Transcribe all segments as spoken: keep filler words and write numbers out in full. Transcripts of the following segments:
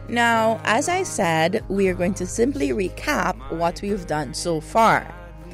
Now, as I said, we are going to simply recap what we've done so far.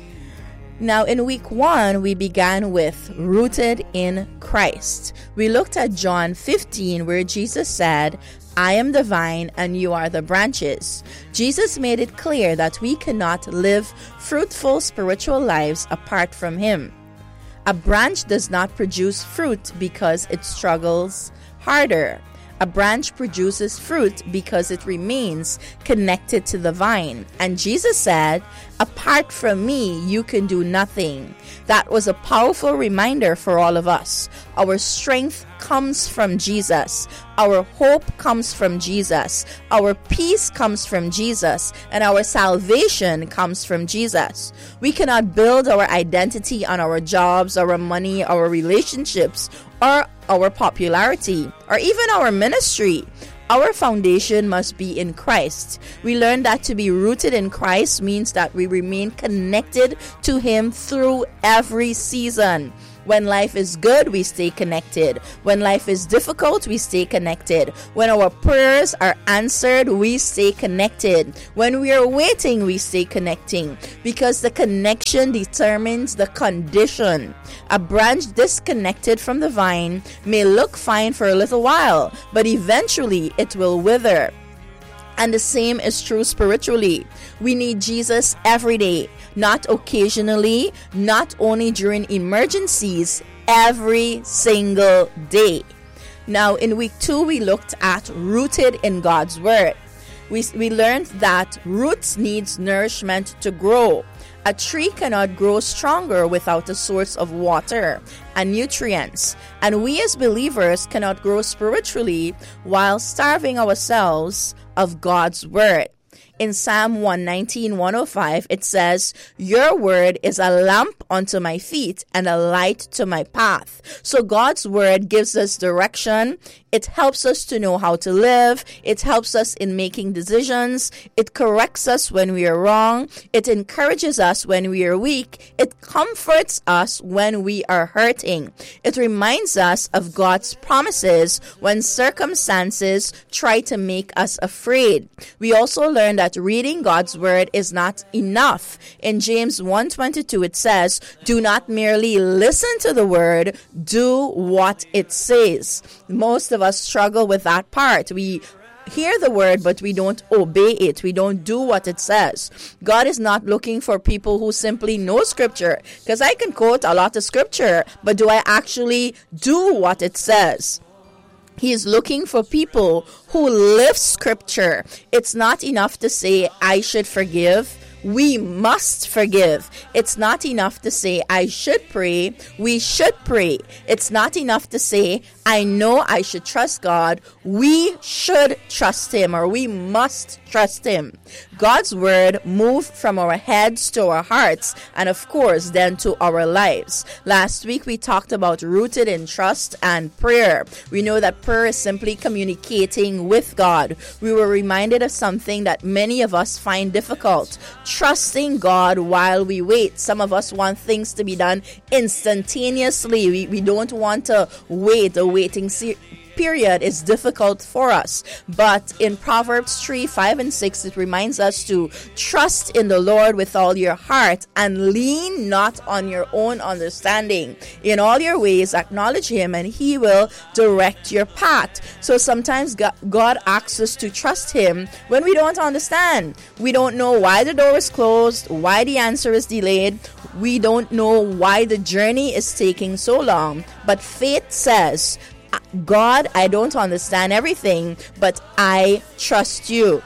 Now, in week one, we began with rooted in Christ. We looked at John fifteen, where Jesus said, I am the vine and you are the branches. Jesus made it clear that we cannot live fruitful spiritual lives apart from him. A branch does not produce fruit because it struggles harder. A branch produces fruit because it remains connected to the vine. And Jesus said, apart from me, you can do nothing. That was a powerful reminder for all of us. Our strength comes from Jesus. Our hope comes from Jesus. Our peace comes from Jesus. And our salvation comes from Jesus. We cannot build our identity on our jobs, our money, our relationships, or our popularity, or even our ministry. Our foundation must be in Christ. We learned that to be rooted in Christ means that we remain connected to him through every season. When life is good, we stay connected. When life is difficult, we stay connected. When our prayers are answered, we stay connected. When we are waiting, we stay connecting. Because the connection determines the condition. A branch disconnected from the vine may look fine for a little while, but eventually it will wither. And the same is true spiritually. We need Jesus every day, not occasionally, not only during emergencies, every single day. Now, in week two, we looked at rooted in God's word. We, we learned that roots needs nourishment to grow. A tree cannot grow stronger without a source of water and nutrients. And we as believers cannot grow spiritually while starving ourselves of God's word. In Psalm one nineteen, one oh five, it says, your word is a lamp unto my feet and a light to my path. So God's word gives us direction. It helps us to know how to live. It helps us in making decisions. It corrects us when we are wrong. It encourages us when we are weak. It comforts us when we are hurting. It reminds us of God's promises when circumstances try to make us afraid. We also learn that reading God's word is not enough. In James one twenty-two, it says, do not merely listen to the word, do what it says. Most of us struggle with that part. We hear the word, but we don't obey it. We don't do what it says. God is not looking for people who simply know scripture, because I can quote a lot of scripture, but do I actually do what it says? He is looking for people who live scripture. It's not enough to say, I should forgive. We must forgive. It's not enough to say, I should pray. We should pray. It's not enough to say, I know I should trust God. We should trust him, or we must trust him. God's word moved from our heads to our hearts, and of course, then to our lives. Last week, we talked about rooted in trust and prayer. We know that prayer is simply communicating with God. We were reminded of something that many of us find difficult: trusting God while we wait. Some of us want things to be done instantaneously. We, we don't want to wait. A waiting se- period is difficult for us. But in Proverbs three, five, and six, it reminds us to trust in the Lord with all your heart and lean not on your own understanding. In all your ways, acknowledge him and he will direct your path. So sometimes God asks us to trust him when we don't understand. We don't know why the door is closed, why the answer is delayed. We don't know why the journey is taking so long. But faith says, God, I don't understand everything, but I trust you.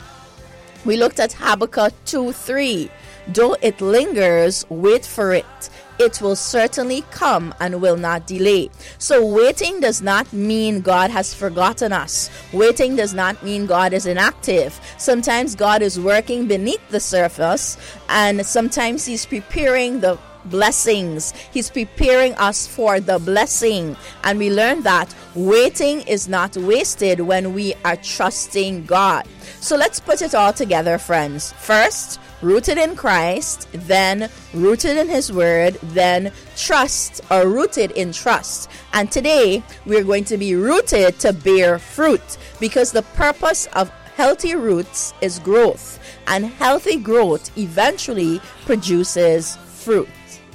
We looked at Habakkuk two three. Though it lingers, wait for it. It will certainly come and will not delay. So waiting does not mean God has forgotten us. Waiting does not mean God is inactive. Sometimes God is working beneath the surface, and sometimes he's preparing the blessings. He's preparing us for the blessing. And we learn that waiting is not wasted when we are trusting God. So let's put it all together, friends. First, rooted in Christ, then rooted in his word, then trust, or rooted in trust. And today we're going to be rooted to bear fruit, because the purpose of healthy roots is growth, and healthy growth eventually produces fruit.